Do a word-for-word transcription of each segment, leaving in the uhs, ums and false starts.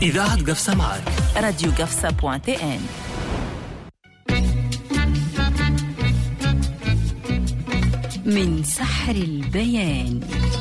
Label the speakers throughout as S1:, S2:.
S1: إذاعة قفصة معك
S2: راديو قفصة بوان تي ان. من سحر البيان.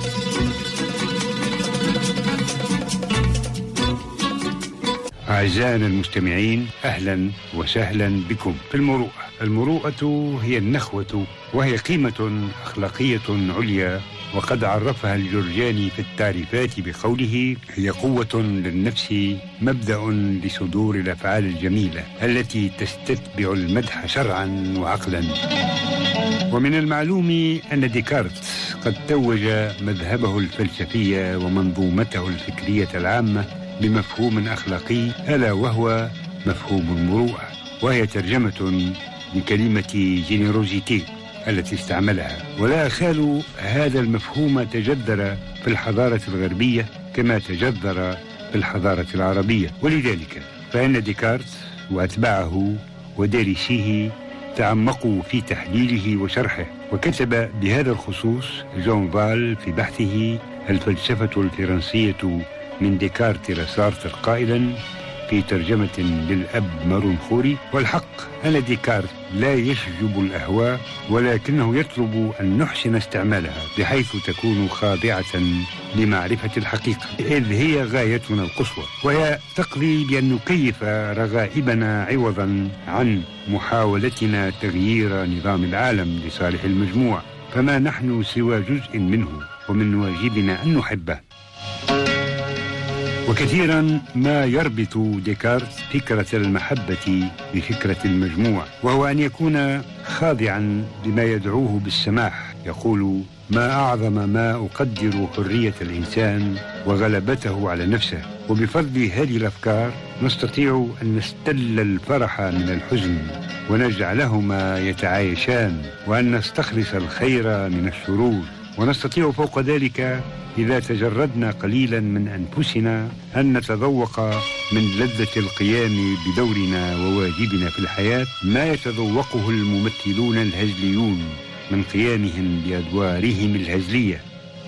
S3: أعزائنا المستمعين، أهلا وسهلا بكم في المروءة. المروءة هي النخوة، وهي قيمة أخلاقية عليا، وقد عرفها الجرجاني في التعريفات بقوله: هي قوة للنفس، مبدأ لصدور الأفعال الجميلة التي تستتبع المدح شرعا وعقلا. ومن المعلوم أن ديكارت قد توج مذهبه الفلسفي ومنظومته الفكرية العامة بمفهوم أخلاقي، ألا وهو مفهوم المروءة، وهي ترجمة لكلمة جينيروزيتي التي استعملها. ولا أخال هذا المفهوم تجذر في الحضارة الغربية كما تجذر في الحضارة العربية، ولذلك فإن ديكارت وأتباعه ودارسيه تعمقوا في تحليله وشرحه، وكتب بهذا الخصوص جون فال في بحثه الفلسفة الفرنسية من ديكارت إلى سارتر قائلا في ترجمة للأب مارون خوري: والحق أن ديكارت لا يشجب الأهواء، ولكنه يطلب أن نحسن استعمالها بحيث تكون خاضعة لمعرفة الحقيقة، إذ هي غايتنا القصوى، وهي تقضي بأن نكيف رغائبنا عوضا عن محاولتنا تغيير نظام العالم لصالح المجموع، فما نحن سوى جزء منه، ومن واجبنا أن نحبه. وكثيرا ما يربط ديكارت فكرة المحبة بفكرة المجموع، وهو أن يكون خاضعا لما يدعوه بالسماح. يقول: ما أعظم ما أقدر حرية الإنسان وغلبته على نفسه، وبفضل هذه الأفكار نستطيع أن نستل الفرح من الحزن ونجعلهما يتعايشان، وأن نستخلص الخير من الشرور، ونستطيع فوق ذلك إذا تجردنا قليلا من أنفسنا أن نتذوق من لذة القيام بدورنا وواجبنا في الحياة ما يتذوقه الممثلون الهزليون من قيامهم بأدوارهم الهزلية.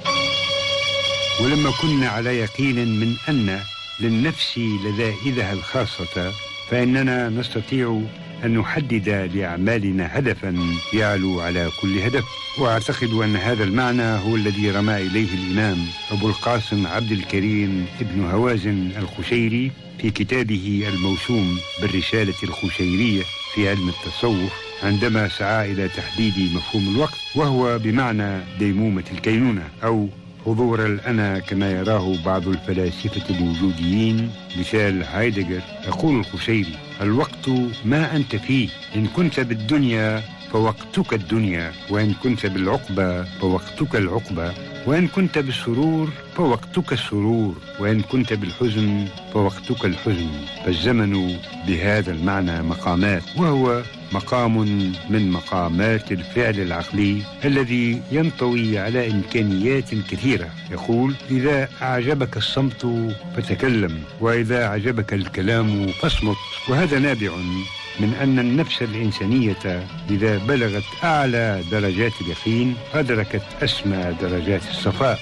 S3: ولما كنا على يقين من أن للنفس لذائذها الخاصة، فإننا نستطيع أن نحدد لأعمالنا هدفا يعلو على كل هدف. وأعتقد أن هذا المعنى هو الذي رمى إليه الإمام أبو القاسم عبد الكريم ابن هوازن الخشيري في كتابه الموسوم بالرسالة الخشيرية في علم التصوف، عندما سعى إلى تحديد مفهوم الوقت، وهو بمعنى ديمومة الكينونة أو حضور الأنا كما يراه بعض الفلاسفة الوجوديين، مثال هايدغر. يقول الخشيري: الوقت ما أنت فيه، إن كنت بالدنيا فوقتك الدنيا، وإن كنت بالعقبة فوقتك العقبة، وإن كنت بالسرور فوقتك السرور، وإن كنت بالحزن فوقتك الحزن. فالزمن بهذا المعنى مقامات، وهو مقام من مقامات الفعل العقلي الذي ينطوي على إمكانيات كثيرة. يقول: إذا أعجبك الصمت فتكلم، وإذا أعجبك الكلام فاصمت. وهذا نابع من أن النفس الإنسانية إذا بلغت أعلى درجات اليقين أدركت أسمى درجات الصفاء،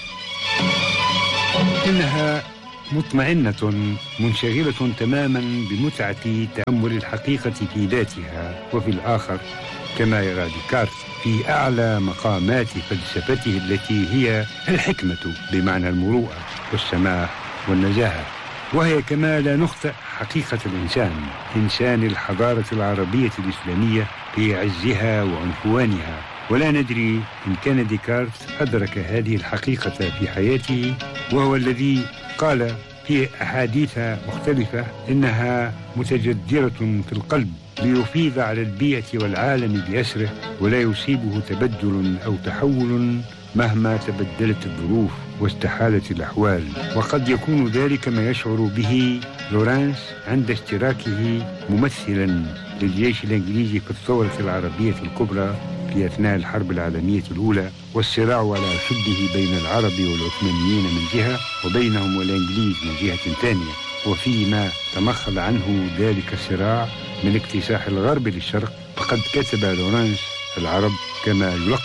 S3: إنها مطمئنة منشغلة تماما بمتعة تأمل الحقيقة في ذاتها وفي الآخر، كما يرى ديكارت في أعلى مقامات فلسفته التي هي الحكمة بمعنى المروءة والسماح والنزاهة. وهي كما لا نخطئ حقيقة الإنسان، إنسان الحضارة العربية الإسلامية في عزها وعنفوانها. ولا ندري إن كان ديكارت أدرك هذه الحقيقة في حياته، وهو الذي قال في أحاديث مختلفة إنها متجذرة في القلب ليفيض على البيئة والعالم بأسره، ولا يصيبه تبدل أو تحول مهما تبدلت الظروف واستحالت الأحوال. وقد يكون ذلك ما يشعر به لورانس عند اشتراكه ممثلا للجيش الإنجليزي في الثورة العربية الكبرى في أثناء الحرب العالمية الأولى، والصراع على شده بين العرب والعثمانيين من جهة، وبينهم والإنجليز من جهة ثانية، وفيما تمخض عنه ذلك الصراع من اكتساح الغرب للشرق، فقد كتب لورانس العرب كما يلقب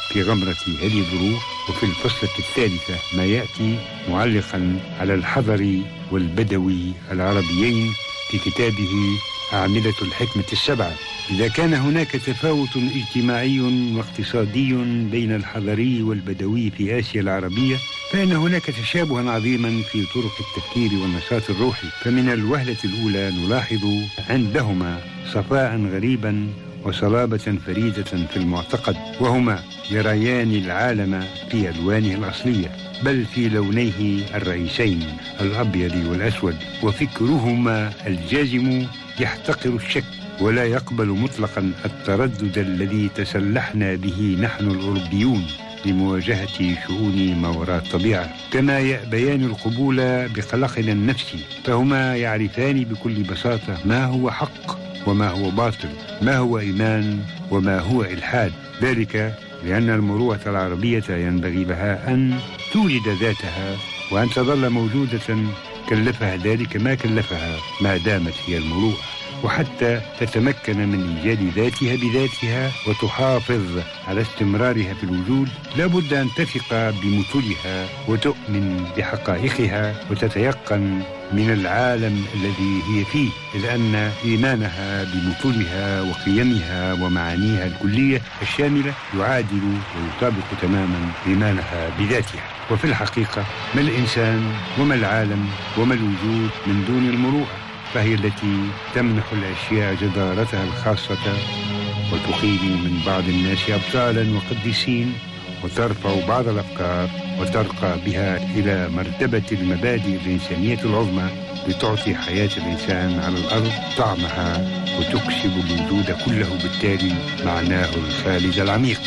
S3: في غمرة هذه الظروف. وفي الفصلة الثالثة ما يأتي معلقا على الحضري والبدوي العربيين في كتابه أعمدة الحكمة السبعة. إذا كان هناك تفاوت اجتماعي واقتصادي بين الحضري والبدوي في آسيا العربية، فإن هناك تشابها عظيما في طرق التفكير والنشاط الروحي. فمن الوهلة الأولى نلاحظ عندهما صفاء غريبا وصلابة فريدة في المعتقد، وهما يريان العالم في ألوانه الأصلية بل في لونيه الرئيسين الأبيض والأسود. وفكرهما الجازم يحتقر الشك ولا يقبل مطلقا التردد الذي تسلحنا به نحن الأوروبيون لمواجهة شؤون ما وراء الطبيعة. كما يأبيان القبول بقلقنا النفسي، فهما يعرفان بكل بساطة ما هو حق وما هو باطل، ما هو إيمان وما هو إلحاد. ذلك لأن المروءة العربية ينبغي لها أن توجد ذاتها وأن تظل موجودة، كلفها ذلك ما كلفها ما دامت هي المروءة. وحتى تتمكن من إيجاد ذاتها بذاتها وتحافظ على استمرارها في الوجود، لابد أن تثق بمثلها وتؤمن بحقائقها وتتيقن من العالم الذي هي فيه، لأن إيمانها بمثلها وقيمها ومعانيها الكلية الشاملة يعادل ويطابق تماما إيمانها بذاتها. وفي الحقيقة ما الإنسان وما العالم وما الوجود من دون المروءة، فهي التي تمنح الأشياء جدارتها الخاصة وتخيل من بعض الناس أبطالا وقديسين وترفع بعض الأفكار وترقى بها إلى مرتبة المبادئ الإنسانية العظمى لتعطي حياة الإنسان على الأرض طعمها وتكسب الوجود كله بالتالي معناه الخالد العميق.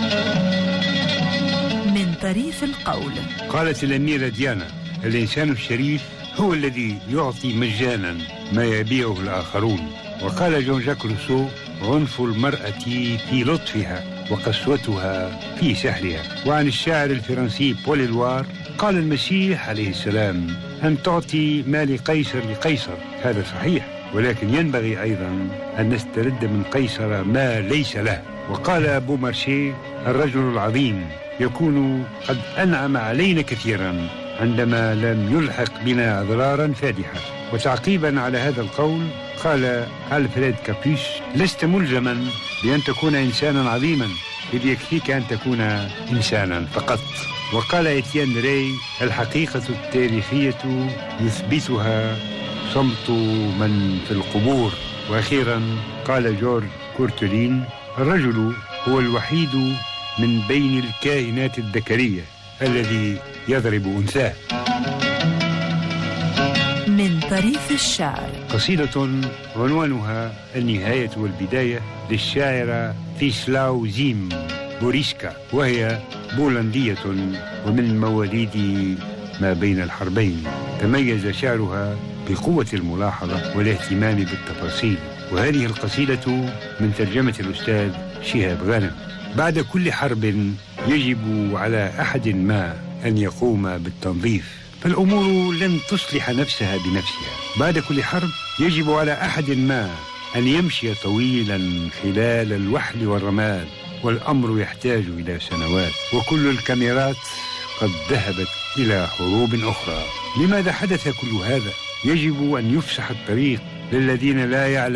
S2: من طريف القول.
S3: قالت الأميرة ديانا: الإنسان الشريف هو الذي يعطي مجانا ما يبيعه الآخرون. وقال جون جاك روسو: عنف المرأة في لطفها وقسوتها في سحرها. وعن الشاعر الفرنسي بول إلوار قال المسيح عليه السلام: أن تعطي ما لقيصر لقيصر، هذا صحيح، ولكن ينبغي أيضا أن نسترد من قيصر ما ليس له. وقال بومارشي: الرجل العظيم يكون قد أنعم علينا كثيرا عندما لم يلحق بنا أضرارا فادحة. وتعقيبا على هذا القول قال ألفريد كابوس: لست ملزما بأن تكون إنسانا عظيما، إذ يكفيك أن تكون إنسانا فقط. وقال إتيان راي: الحقيقة التاريخية يثبتها صمت من في القبور. وأخيرا قال جورج كورتولين: الرجل هو الوحيد من بين الكائنات الذكرية الذي يضرب أنثاه.
S2: من طريف الشعر.
S3: قصيدة عنوانها النهاية والبداية للشاعرة فيسلاو زيم بوريسكا، وهي بولندية ومن مواليد ما بين الحربين. تميز شعرها بقوة الملاحظة والاهتمام بالتفاصيل. وهذه القصيدة من ترجمة الأستاذ شهاب غانم. بعد كل حرب يجب على أحد ما أن يقوم بالتنظيف، فالأمور لن تصلح نفسها بنفسها. بعد كل حرب يجب على أحد ما أن يمشي طويلا خلال الوحل والرماد، والأمر يحتاج إلى سنوات، وكل الكاميرات قد ذهبت إلى حروب أخرى. لماذا حدث كل هذا؟ يجب أن يفسح الطريق للذين لا يعلمون